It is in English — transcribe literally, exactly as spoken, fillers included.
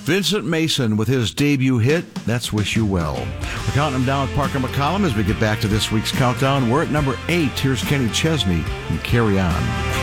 Vincent Mason with his debut hit, that's Wish You Well. We're counting them down with Parker McCollum as we get back to this week's countdown. We're at number eight. Here's Kenny Chesney and Carry On.